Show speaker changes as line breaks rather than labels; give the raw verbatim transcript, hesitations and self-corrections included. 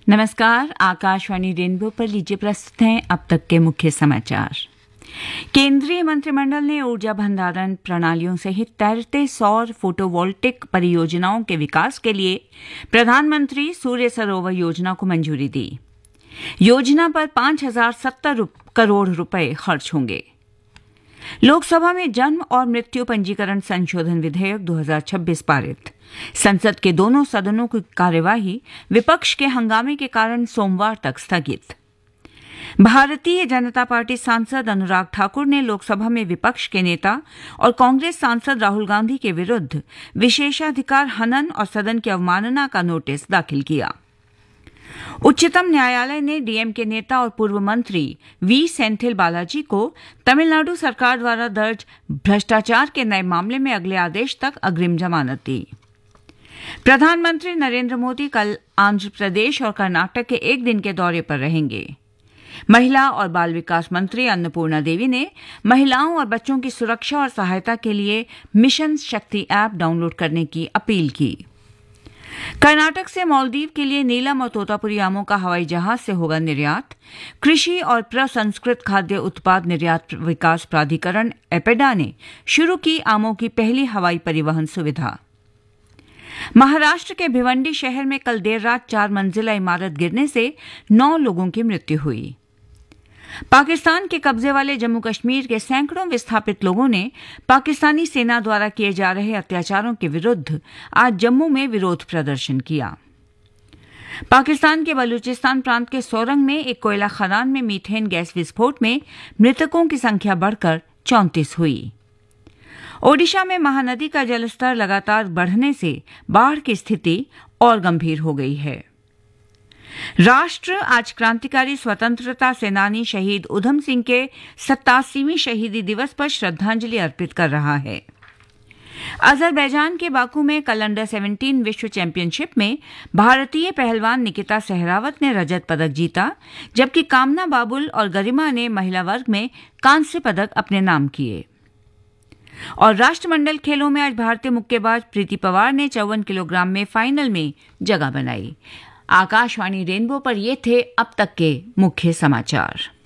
नमस्कार, आकाशवाणी रेनबो पर लीजिए प्रस्तुत हैं अब तक के मुख्य समाचार। केंद्रीय मंत्रिमंडल ने ऊर्जा भंडारण प्रणालियों सहित तैरते सौर फोटोवोल्टिक परियोजनाओं के विकास के लिए प्रधानमंत्री सूर्य सरोवर योजना को मंजूरी दी। योजना पर पांच हजार सत्तर करोड़ रुपए खर्च होंगे। लोकसभा में जन्म और मृत्यु पंजीकरण संशोधन विधेयक दो हज़ार छब्बीस पारित। संसद के दोनों सदनों की कार्यवाही विपक्ष के हंगामे के कारण सोमवार तक स्थगित। भारतीय जनता पार्टी सांसद अनुराग ठाकुर ने लोकसभा में विपक्ष के नेता और कांग्रेस सांसद राहुल गांधी के विरुद्ध विशेषाधिकार हनन और सदन की अवमानना का नोटिस दाखिल किया। उच्चतम न्यायालय ने डीएमके नेता और पूर्व मंत्री वी सेंथिल बालाजी को तमिलनाडु सरकार द्वारा दर्ज भ्रष्टाचार के नए मामले में अगले आदेश तक अग्रिम जमानत दी। प्रधानमंत्री नरेंद्र मोदी कल आंध्र प्रदेश और कर्नाटक के एक दिन के दौरे पर रहेंगे। महिला और बाल विकास मंत्री अन्नपूर्णा देवी ने महिलाओं और बच्चों की सुरक्षा और सहायता के लिए मिशन शक्ति ऐप डाउनलोड करने की अपील की। कर्नाटक से मालदीव के लिए नीलम और तोतापुरी आमों का हवाई जहाज से होगा निर्यात। कृषि और प्रसंस्कृत खाद्य उत्पाद निर्यात विकास प्राधिकरण एपेडा ने शुरू की आमों की पहली हवाई परिवहन सुविधा। महाराष्ट्र के भिवंडी शहर में कल देर रात चार मंजिला इमारत गिरने से नौ लोगों की मृत्यु हुई। पाकिस्तान के कब्जे वाले जम्मू कश्मीर के सैकड़ों विस्थापित लोगों ने पाकिस्तानी सेना द्वारा किए जा रहे अत्याचारों के विरुद्ध आज जम्मू में विरोध प्रदर्शन किया। पाकिस्तान के बलूचिस्तान प्रांत के सोरंग में एक कोयला खदान में मीथेन गैस विस्फोट में मृतकों की संख्या बढ़कर चौंतीस हुई। ओडिशा में महानदी का जलस्तर लगातार बढ़ने से बाढ़ की स्थिति और गंभीर हो गई है। राष्ट्र आज क्रांतिकारी स्वतंत्रता सेनानी शहीद उधम सिंह के सत्तासीवीं शहीदी दिवस पर श्रद्धांजलि अर्पित कर रहा है। अजरबैजान के बाकू में कल अंडर सत्रह विश्व चैंपियनशिप में भारतीय पहलवान निकिता सहरावत ने रजत पदक जीता, जबकि कामना बाबुल और गरिमा ने महिला वर्ग में कांस्य पदक अपने नाम किए। और राष्ट्रमंडल खेलों में आज भारतीय मुक्केबाज प्रीति पवार ने चौवन किलोग्राम में फाइनल में जगह बनाई। आकाशवाणी रेनबो पर ये थे अब तक के मुख्य समाचार।